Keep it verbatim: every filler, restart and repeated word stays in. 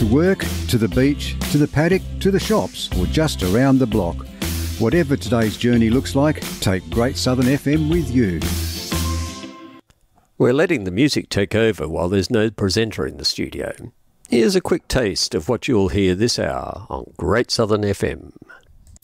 To work, to the beach, to the paddock, to the shops, or just around the block. Whatever today's journey looks like, take Great Southern F M with you. We're letting the music take over while there's no presenter in the studio. Here's a quick taste of what you'll hear this hour on Great Southern F M.